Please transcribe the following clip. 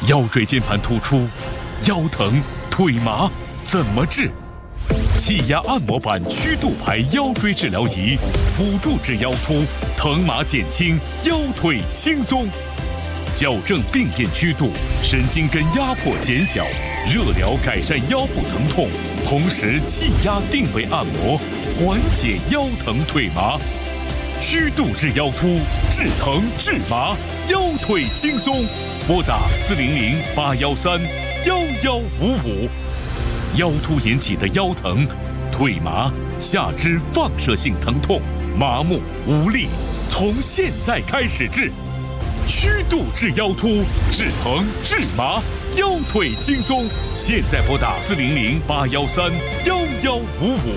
腰椎间盘突出、腰疼、腿麻怎么治？气压按摩板曲度牌腰椎治疗仪，辅助治腰突，疼麻减轻，腰腿轻松。矫正病变曲度，神经根压迫减小，热疗改善腰部疼痛，同时气压定位按摩，缓解腰疼腿麻。曲度治腰突，治疼治麻，腰腿轻松。拨打400-813-1155。腰突引起的腰疼、腿麻、下肢放射性疼痛、麻木无力，从现在开始治。曲度治腰突，治疼治麻，腰腿轻松。现在拨打400-813-1155。